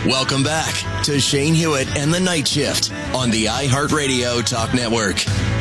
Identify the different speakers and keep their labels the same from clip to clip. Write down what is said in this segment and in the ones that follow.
Speaker 1: Welcome back to Shane Hewitt and the Night Shift on the iHeartRadio Talk Network.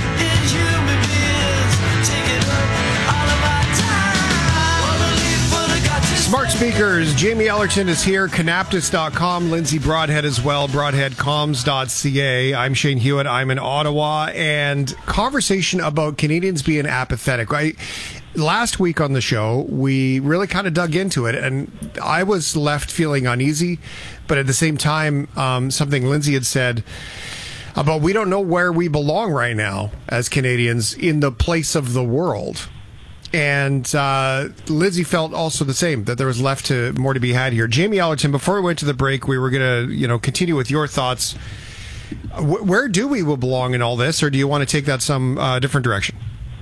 Speaker 2: Smart speakers. Jamie Ellerton is here. Canaptus.com. Lindsay Broadhead as well. Broadheadcoms.ca. I'm Shane Hewitt. I'm in Ottawa. And conversation about Canadians being apathetic. Last week on the show, we really kind of dug into it, and I was left feeling uneasy. But at the same time, something Lindsay had said about we don't know where we belong right now as Canadians in the place of the world. And Lindsay felt also the same, that there was more to be had here. Jamie Ellerton, before we went to the break, we were going to continue with your thoughts. Where do we belong in all this, or do you want to take that some different direction?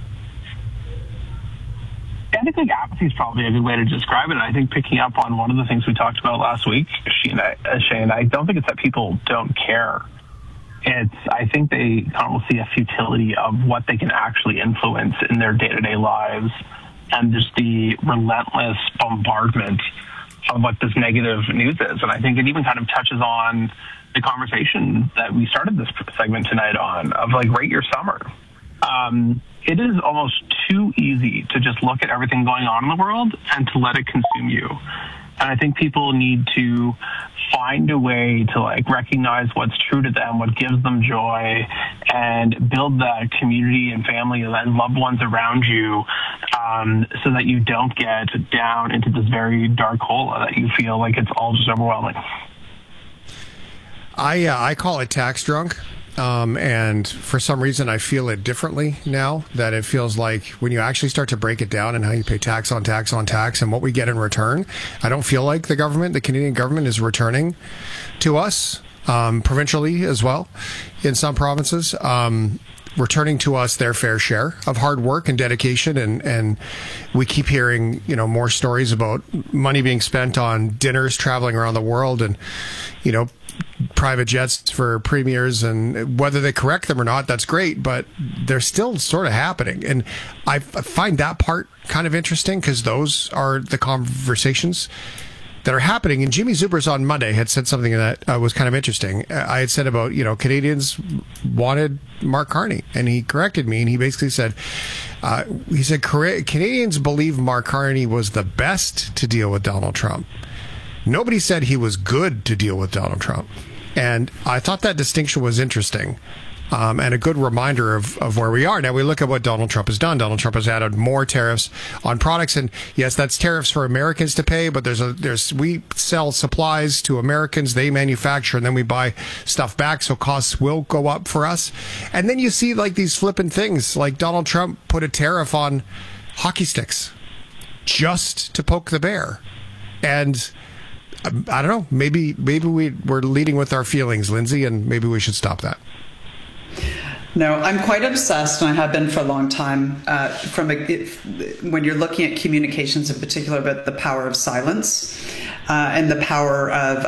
Speaker 3: I think apathy is probably a good way to describe it. And I think picking up on one of the things we talked about last week, Shane, I don't think it's that people don't care. I think they kind of will see a futility of what they can actually influence in their day-to-day lives, and just the relentless bombardment of what this negative news is. And I think it even kind of touches on the conversation that we started this segment tonight on, of rate your summer. It is almost too easy to just look at everything going on in the world and to let it consume you. And I think people need to find a way to recognize what's true to them, what gives them joy, and build that community and family and loved ones around you, so that you don't get down into this very dark hole that you feel like it's all just overwhelming.
Speaker 2: I call it tax drunk. And for some reason, I feel it differently now, that it feels like when you actually start to break it down and how you pay tax on tax on tax and what we get in return, I don't feel like the Canadian government is returning to us, provincially as well, in some provinces, returning to us their fair share of hard work and dedication. And we keep hearing, more stories about money being spent on dinners traveling around the world and, private jets for premiers, and whether they correct them or not, that's great, but they're still sort of happening. And I find that part kind of interesting, because those are the conversations that are happening. And Jimmy Zubers on Monday had said something that was kind of interesting. I had said about, Canadians wanted Mark Carney, and he corrected me, and he basically said, Canadians believe Mark Carney was the best to deal with Donald Trump. Nobody said he was good to deal with Donald Trump. And I thought that distinction was interesting, and a good reminder of where we are. Now, we look at what Donald Trump has done. Donald Trump has added more tariffs on products. And yes, that's tariffs for Americans to pay, but we sell supplies to Americans, they manufacture, and then we buy stuff back. So costs will go up for us. And then you see these flippant things, like Donald Trump put a tariff on hockey sticks just to poke the bear. And I don't know. Maybe we're leading with our feelings, Lindsay, and maybe we should stop that.
Speaker 4: No, I'm quite obsessed, and I have been for a long time, when you're looking at communications in particular, about the power of silence and the power of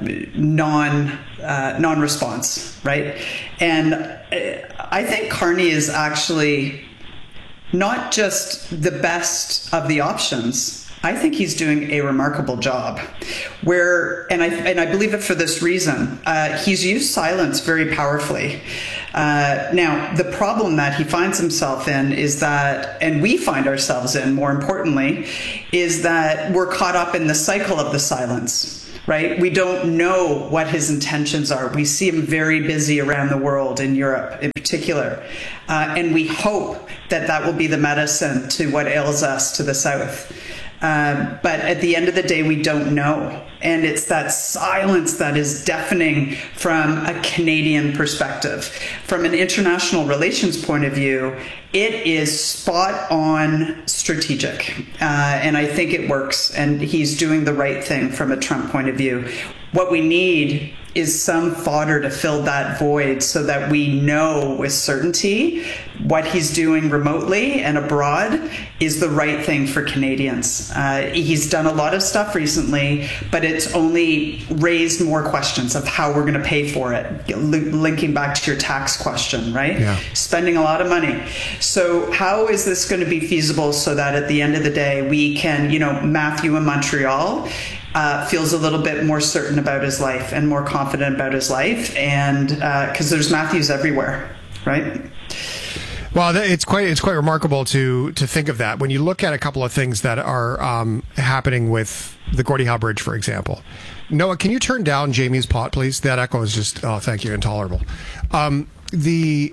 Speaker 4: non-response, right? And I think Carney is actually not just the best of the options. I think he's doing a remarkable job, and I believe it for this reason. He's used silence very powerfully. Now, the problem that he finds himself in is that, and we find ourselves in, more importantly, is that we're caught up in the cycle of the silence. Right? We don't know what his intentions are. We see him very busy around the world, in Europe in particular. And we hope that will be the medicine to what ails us to the south. But at the end of the day, we don't know. And it's that silence that is deafening from a Canadian perspective. From an international relations point of view, it is spot on strategic. And I think it works. And he's doing the right thing from a Trump point of view. What we need is some fodder to fill that void so that we know with certainty what he's doing remotely and abroad is the right thing for Canadians. He's done a lot of stuff recently, but it's only raised more questions of how we're going to pay for it. Linking back to your tax question, right?
Speaker 2: Yeah.
Speaker 4: Spending a lot of money. So how is this going to be feasible so that at the end of the day we can, Matthew in Montreal, feels a little bit more certain about his life and more confident about his life, and because there's Matthews everywhere, right?
Speaker 2: Well, it's quite remarkable to think of that when you look at a couple of things that are happening with the Gordie Howe Bridge, for example. Noah, can you turn down Jamie's pot, please? That echo is just, oh, thank you, intolerable. The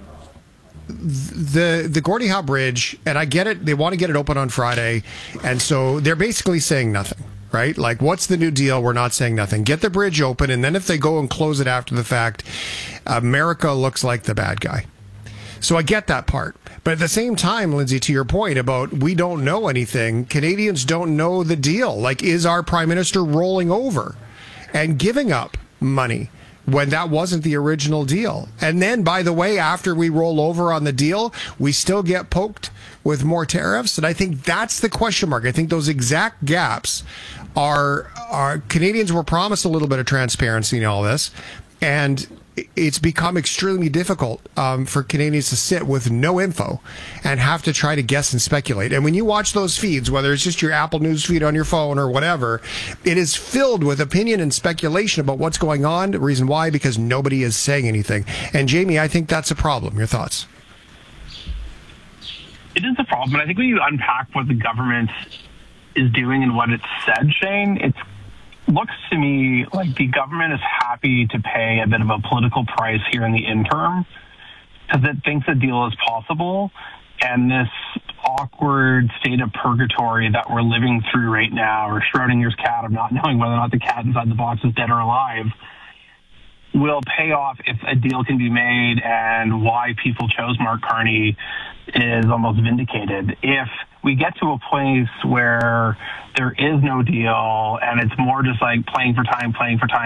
Speaker 2: Gordie Howe Bridge, and I get it, they want to get it open on Friday, and so they're basically saying nothing, right? Like, what's the new deal? We're not saying nothing. Get the bridge open, and then if they go and close it after the fact, America looks like the bad guy. So I get that part. But at the same time, Lindsay, to your point about we don't know anything, Canadians don't know the deal. Like, is our prime minister rolling over and giving up money when that wasn't the original deal? And then, by the way, after we roll over on the deal, we still get poked with more tariffs. And I think that's the question mark. I think those exact gaps are Canadians were promised a little bit of transparency in all this. And it's become extremely difficult for Canadians to sit with no info and have to try to guess and speculate. And when you watch those feeds, whether it's just your Apple News feed on your phone or whatever, it is filled with opinion and speculation about what's going on. The reason why, because nobody is saying anything. And Jamie, I think that's a problem. Your thoughts?
Speaker 3: It is a problem. And I think when you unpack what the government is doing and what it's said, Shane, it looks to me like the government is happy to pay a bit of a political price here in the interim because it thinks a deal is possible. And this awkward state of purgatory that we're living through right now, or Schrodinger's cat of not knowing whether or not the cat inside the box is dead or alive, will pay off if a deal can be made, and why people chose Mark Carney is almost vindicated. If we get to a place where there is no deal and it's more just like playing for time,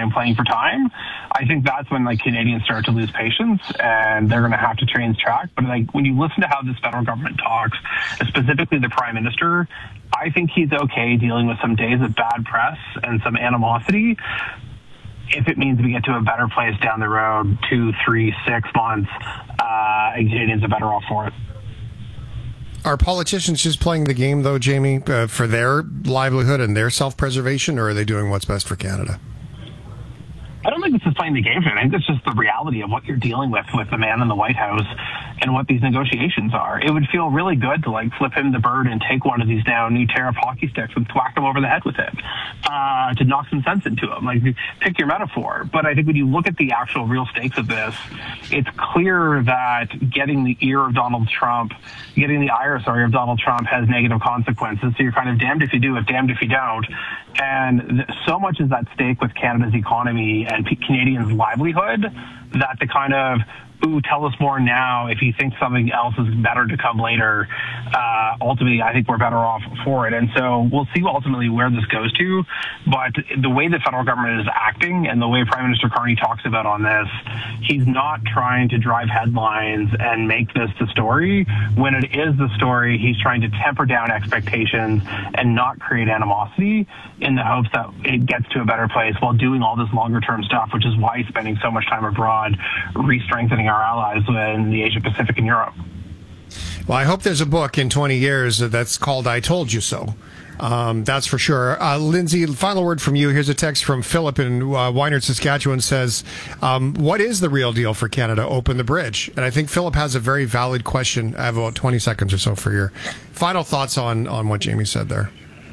Speaker 3: I think that's when like Canadians start to lose patience and they're going to have to change track. But like when you listen to how this federal government talks, specifically the Prime Minister, I think he's okay dealing with some days of bad press and some animosity if it means we get to a better place down the road, 2, 3, 6 months, and Canadians are better off for it.
Speaker 2: Are politicians just playing the game, though, Jamie, for their livelihood and their self-preservation, or are they doing what's best for Canada?
Speaker 3: I don't think this is playing the game. I think it's just the reality of what you're dealing with the man in the White House and what these negotiations are. It would feel really good to like flip him the bird and take one of these now new tariff hockey sticks and thwack him over the head with it, to knock some sense into him. Like, pick your metaphor. But I think when you look at the actual real stakes of this, it's clear that getting the ire of Donald Trump has negative consequences. So you're kind of damned if you do it, damned if you don't. And so much is at stake with Canada's economy and Canadians' livelihood that the kind of, tell us more now if you think something else is better to come later, ultimately I think we're better off for it. And so we'll see ultimately where this goes to. But the way the federal government is acting and the way Prime Minister Carney talks about on this, he's not trying to drive headlines and make this the story. When it is the story, he's trying to temper down expectations and not create animosity in the hopes that it gets to a better place while doing all this longer term stuff, which is why he's spending so much time abroad, re-strengthening our allies in the Asia Pacific and Europe.
Speaker 2: Well, I hope there's a book in 20 years that's called I Told You So. That's for sure. Lindsay, final word from you. Here's a text from Philip in Wynard, Saskatchewan, says, what is the real deal for Canada? Open the bridge. And I think Philip has a very valid question. I have about 20 seconds or so for your final thoughts on what Jamie said there.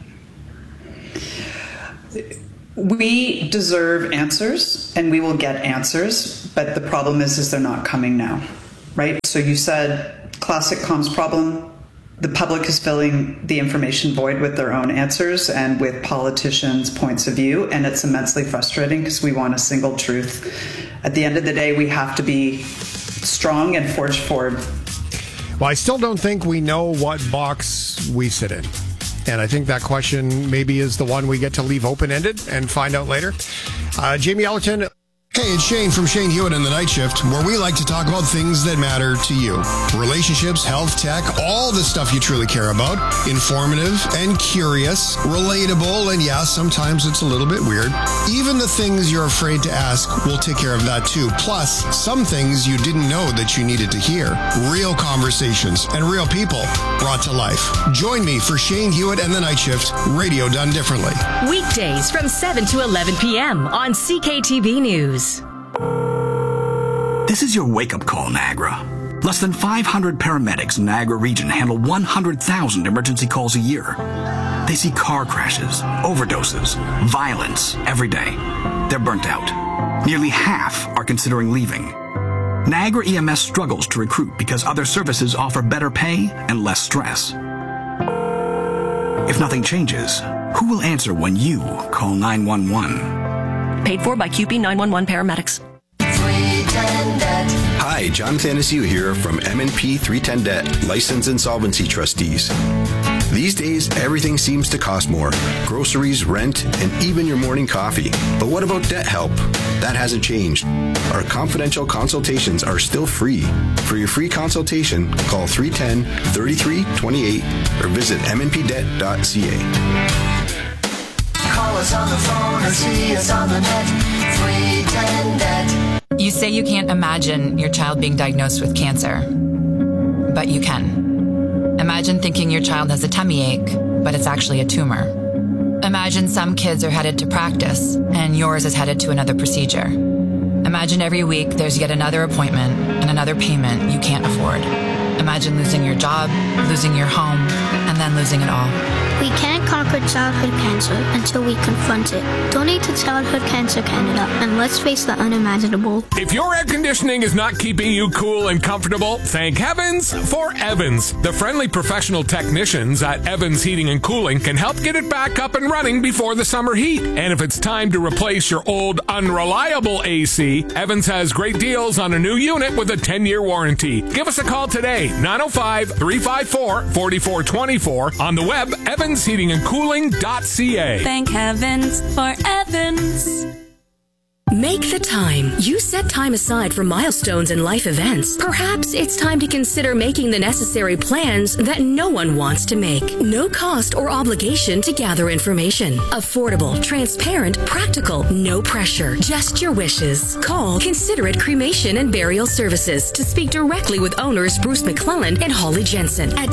Speaker 4: We deserve answers, and we will get answers, but the problem is they're not coming now, right? So you said classic comms problem. The public is filling the information void with their own answers and with politicians' points of view, and it's immensely frustrating because we want a single truth. At the end of the day, we have to be strong and forge forward.
Speaker 2: Well, I still don't think we know what box we sit in. And I think that question maybe is the one we get to leave open-ended and find out later. Jamie Ellerton, Hey, it's Shane from Shane Hewitt and the Night Shift, where we like to talk about things that matter to you. Relationships, health, tech, all the stuff you truly care about. Informative and curious, relatable, and yeah, sometimes it's a little bit weird. Even the things you're afraid to ask, we'll take care of that too. Plus, some things you didn't know that you needed to hear. Real conversations and real people brought to life. Join me for Shane Hewitt and the Night Shift, radio done differently.
Speaker 5: Weekdays from 7 to 11 p.m. on CKTB News.
Speaker 6: This is your wake-up call, Niagara. Less than 500 paramedics in Niagara region handle 100,000 emergency calls a year. They see car crashes, overdoses, violence every day. They're burnt out. Nearly half are considering leaving. Niagara EMS struggles to recruit because other services offer better pay and less stress. If nothing changes, who will answer when you call 911?
Speaker 5: Paid for by QP 911 paramedics.
Speaker 7: Hi, John Thanasiu here from M&P 310 Debt, Licensed Insolvency Trustees. These days, everything seems to cost more. Groceries, rent, and even your morning coffee. But what about debt help? That hasn't changed. Our confidential consultations are still free. For your free consultation, call 310-3328 or visit mnpdebt.ca.
Speaker 8: Call us on the phone or see us on the net. 310 Debt.
Speaker 9: You say you can't imagine your child being diagnosed with cancer, but you can. Imagine thinking your child has a tummy ache, but it's actually a tumor. Imagine some kids are headed to practice and yours is headed to another procedure. Imagine every week there's yet another appointment and another payment you can't afford. Imagine losing your job, losing your home, and then losing it all.
Speaker 10: We can't conquer childhood cancer until we confront it. Donate to Childhood Cancer Canada and let's face the unimaginable.
Speaker 11: If your air conditioning is not keeping you cool and comfortable, thank heavens for Evans. The friendly professional technicians at Evans Heating and Cooling can help get it back up and running before the summer heat. And if it's time to replace your old unreliable AC, Evans has great deals on a new unit with a 10-year warranty. Give us a call today, 905-354-4424, on the web, evansheatingandcooling.ca.
Speaker 12: Thank heavens for Evans.
Speaker 5: Make the time. You set time aside for milestones and life events. Perhaps it's time to consider making the necessary plans that no one wants to make. No cost or obligation to gather information. Affordable, transparent, practical, no pressure. Just your wishes. Call Considerate Cremation and Burial Services to speak directly with owners Bruce McClellan and Holly Jensen at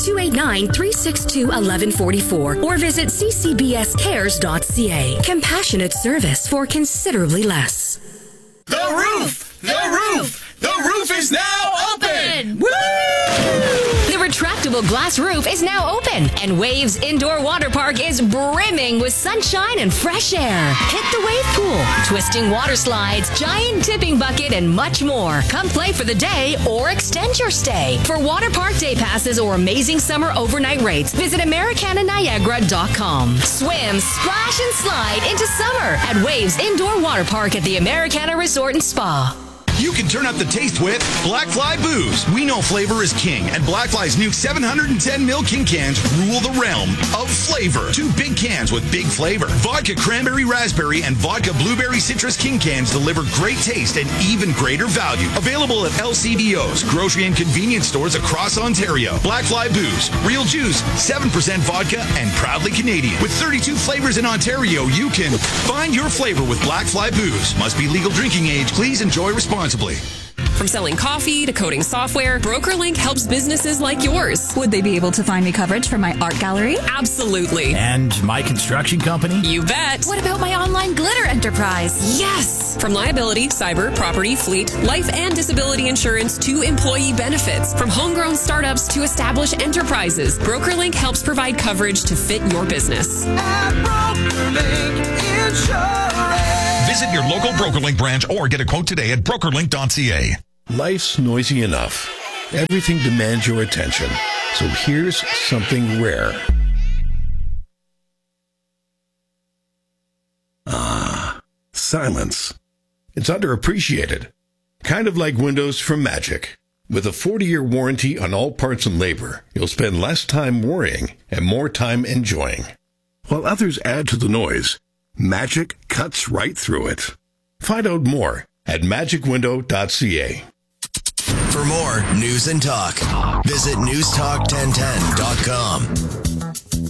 Speaker 5: 289-362-1144 or visit ccbscares.ca. Compassionate service for considerably less.
Speaker 1: The roof! The roof! The roof is now open!
Speaker 5: Woo! The retractable glass roof is now open, and Waves Indoor Water Park is brimming with sunshine and fresh air. Hit the wave pool, twisting water slides, giant tipping bucket, and much more. Come play for the day or extend your stay. For water park day passes or amazing summer overnight rates, visit AmericanaNiagara.com. Swim, splash, and slide into summer at Waves Indoor Water Park at the Americana Resort and Spa.
Speaker 13: You can turn up the taste with Black Fly Booze. We know flavor is king, and Black Fly's new 710 ml King cans rule the realm of flavor. 2 big cans with big flavor. Vodka Cranberry Raspberry and Vodka Blueberry Citrus King cans deliver great taste and even greater value. Available at LCBOs, grocery and convenience stores across Ontario. Black Fly Booze. Real juice, 7% vodka, and proudly Canadian. With 32 flavors in Ontario, you can find your flavor with Black Fly Booze. Must be legal drinking age. Please enjoy responsibly.
Speaker 14: From selling coffee to coding software, BrokerLink helps businesses like yours.
Speaker 15: Would they be able to find me coverage for my art gallery?
Speaker 14: Absolutely.
Speaker 16: And my construction company?
Speaker 14: You bet.
Speaker 15: What about my online glitter enterprise?
Speaker 14: Yes. From liability, cyber, property, fleet, life and disability insurance to employee benefits. From homegrown startups to established enterprises, BrokerLink helps provide coverage to fit your business.
Speaker 8: At BrokerLink Insurance.
Speaker 13: Visit your local BrokerLink branch or get a quote today at brokerlink.ca.
Speaker 17: Life's noisy enough. Everything demands your attention. So here's something rare. Silence. It's underappreciated. Kind of like windows from Magic. With a 40-year warranty on all parts and labor, you'll spend less time worrying and more time enjoying. While others add to the noise, Magic cuts right through it. Find out more at at magicwindow.ca.
Speaker 1: For more news and talk, visit newstalk1010.com.